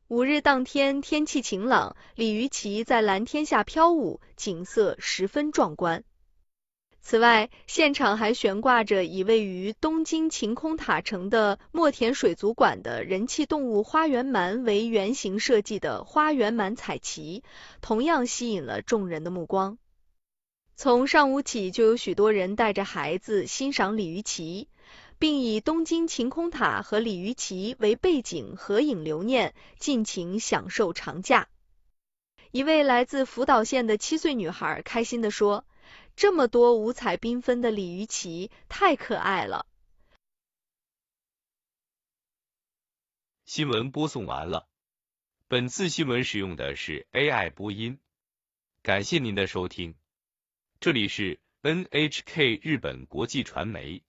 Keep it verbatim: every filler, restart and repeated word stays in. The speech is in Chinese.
五日当天天气晴朗，鲤鱼旗在蓝天下飘舞，景色十分壮观。此外，现场还悬挂着以位于东京晴空塔城的墨田水族馆的人气动物花园鳗为原型设计的花园鳗彩旗，同样吸引了众人的目光。从上午起就有许多人带着孩子欣赏鲤鱼旗，并以东京晴空塔和鲤鱼旗为背景合影留念，尽情享受长假。一位来自福岛县的七岁女孩开心地说，这么多五彩缤纷的鲤鱼旗，太可爱了。 新闻播送完了。本次新闻使用的是 A I 播音。感谢您的收听。这里是 N H K 日本国际传媒。